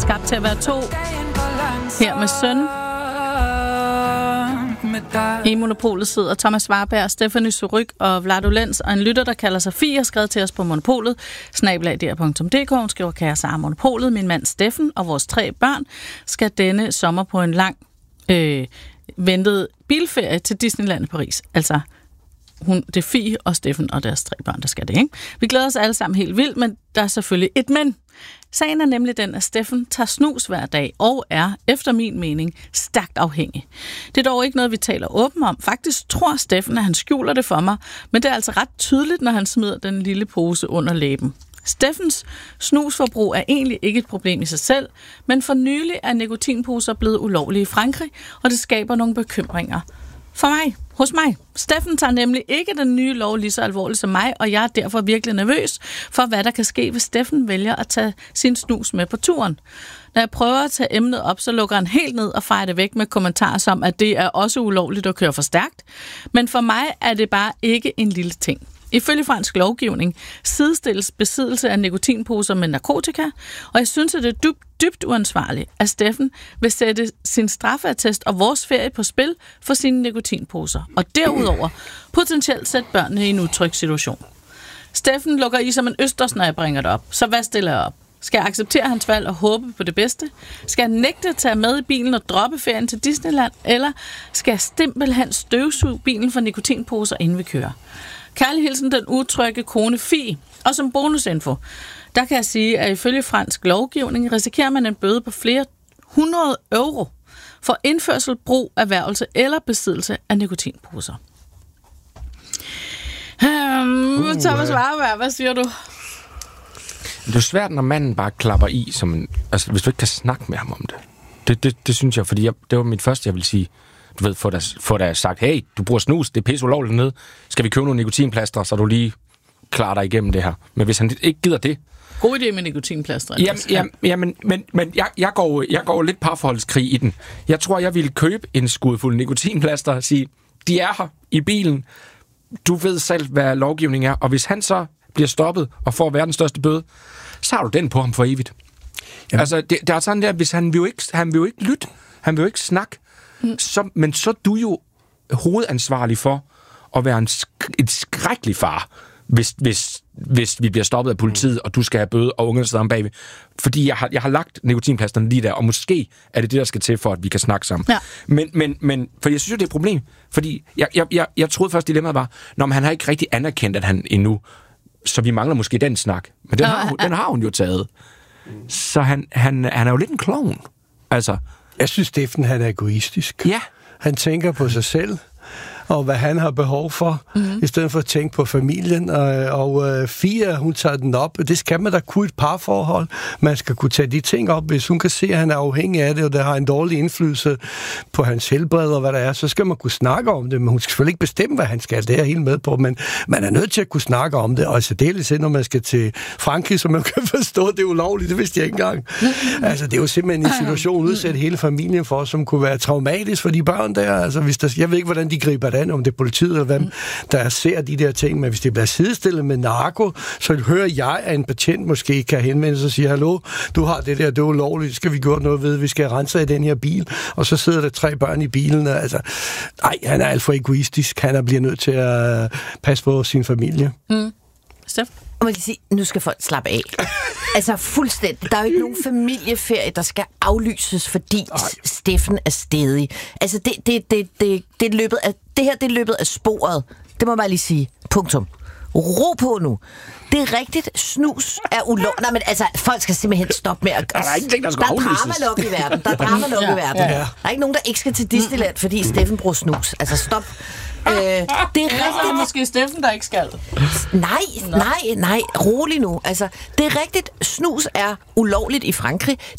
skabt til at være to. Her med Søn. I Monopolet sidder Thomas Warberg, Stephanie Surrugue og Vlado Lenz, og en lytter, der kalder sig Fie, har skrevet til os på Monopolet, @dr.dk. Hun skriver, kære Sara Monopolet, min mand Steffen og vores 3 børn skal denne sommer på en lang ventet bilferie til Disneyland i Paris. Altså, det er Fie og Steffen og deres 3 børn, der skal det, ikke? Vi glæder os alle sammen helt vildt, men der er selvfølgelig et men. Sagen er nemlig den, at Steffen tager snus hver dag og er, efter min mening, stærkt afhængig. Det er dog ikke noget, vi taler åbent om. Faktisk tror Steffen, at han skjuler det for mig, men det er altså ret tydeligt, når han smider den lille pose under læben. Steffens snusforbrug er egentlig ikke et problem i sig selv, men for nylig er nikotinposer blevet ulovlige i Frankrig, og det skaber nogle bekymringer. Hos mig. Steffen tager nemlig ikke den nye lov lige så alvorligt som mig, og jeg er derfor virkelig nervøs for, hvad der kan ske, hvis Steffen vælger at tage sin snus med på turen. Når jeg prøver at tage emnet op, så lukker han helt ned og fejrer det væk med kommentarer som, at det er også ulovligt at køre for stærkt. Men for mig er det bare ikke en lille ting. Ifølge fransk lovgivning sidestilles besiddelse af nikotinposer med narkotika, og jeg synes, at det er dybt uansvarligt, at Steffen vil sætte sin straffeattest og vores ferie på spil for sine nikotinposer, og derudover potentielt sætte børnene i en utryg situation. Steffen lukker i som en østers, når jeg bringer det op, så hvad stiller jeg op? Skal jeg acceptere hans valg og håbe på det bedste? Skal jeg nægte at tage med i bilen og droppe ferien til Disneyland? Eller skal jeg simpelthen støvsuge bilen for nikotinposer, inden vi kører? Kærlig hilsen, den utrygge kone Fie. Og som bonusinfo, der kan jeg sige, at ifølge fransk lovgivning risikerer man en bøde på flere 100 euro for indførsel, brug, erhvervelse eller besiddelse af nikotinposer. Thomas Warberg, hvad siger du? Det er svært, når manden bare klapper i, altså hvis du ikke kan snakke med ham om det. Det synes jeg, fordi det var mit første, jeg vil sige. Du ved, få dig sagt, hey, du bruger snus, det er pisse ulovligt ned. Skal vi købe nogle nikotinplaster, så du lige klarer dig igennem det her. Men hvis han ikke gider det... God idé med nikotinplaster. Men jeg går lidt parforholdskrig i den. Jeg tror, jeg ville købe en skudfuld nikotinplaster og sige, de er her i bilen. Du ved selv, hvad lovgivning er. Og hvis han så bliver stoppet og får verdens største bøde, så har du den på ham for evigt. Jamen. Altså, der er sådan der, hvis han vil jo ikke lytte, han vil jo ikke snakke, men så er du jo hovedansvarlig for at være en skrækkelig far, hvis vi bliver stoppet af politiet, og du skal have bøde, og ungerne sidder om bagved. Fordi jeg har lagt nikotinplasterne lige der, og måske er det der skal til, for at vi kan snakke sammen. Ja. Men for jeg synes jo, det er et problem. Fordi jeg troede først, dilemmaet var, når han har ikke rigtig anerkendt, at han endnu, så vi mangler måske den snak. Men den har hun jo taget. Så han er jo lidt en klovn. Altså... Jeg synes, Steffen, han er egoistisk. Ja. Han tænker på sig selv, og hvad han har behov for, i stedet for at tænke på familien. Og Fie, hun tager den op. Det skal man da kunne et parforhold. Man skal kunne tage de ting op. Hvis hun kan se, at han er afhængig af det, og det har en dårlig indflydelse på hans helbred og hvad der er, så skal man kunne snakke om det. Men hun skal selvfølgelig ikke bestemme, hvad han skal. Det er jeg helt med på. Men man er nødt til at kunne snakke om det. Og særdeles når man skal til Frankrig, så man kan forstå, at det er ulovligt. Det vidste jeg ikke engang. Altså, det er jo simpelthen en situation udsat hele familien for, som kunne være traumatisk for de børn der. Altså, jeg ved ikke, hvordan de griber det an, om det er politiet eller hvem, der ser de der ting, men hvis det bliver sidestillet med narko, så hører jeg, at en patient måske kan henvende sig og sige, hallo, du har det der, det er ulovligt, skal vi gøre noget ved, vi skal rense i den her bil, og så sidder der 3 børn i bilen, altså, han er alt for egoistisk, han bliver nødt til at passe på sin familie. Steff? Og man kan sige, nu skal folk slappe af. Altså fuldstændig. Der er jo ikke nogen familieferie, der skal aflyses, fordi Steffen er stædig. Altså det her er løbet af sporet. Det må man lige sige. Punktum. Ro på nu. Det er rigtigt. Snus er ulovligt. Nej, men altså, folk skal simpelthen stoppe med at... Der er ingenting, der skal aflyses. Der er drama nok i verden. Der er ikke nogen, der ikke skal til Disneyland, fordi Steffen bruger snus. Altså, stop. Det er rigtigt. Måske Steffen, der ikke skal. Nej. Rolig nu. Altså, det er rigtigt. Snus er ulovligt i Frankrig.